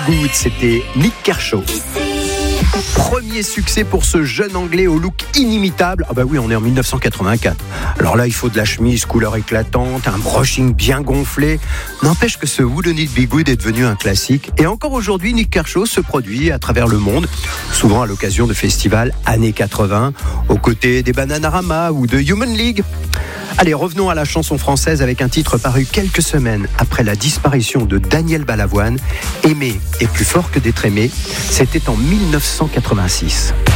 Good, c'était Nick Kershaw. Premier succès pour ce jeune Anglais au look inimitable. Ah bah oui, on est en 1984. Alors là, il faut de la chemise couleur éclatante, un brushing bien gonflé. N'empêche que ce Wouldn't It Be Good est devenu un classique. Et encore aujourd'hui, Nick Kershaw se produit à travers le monde, souvent à l'occasion de festivals années 80, aux côtés des Bananarama ou de Human League. Allez, revenons à la chanson française avec un titre paru quelques semaines après la disparition de Daniel Balavoine. Aimer est plus fort que d'être aimé. C'était en 1986.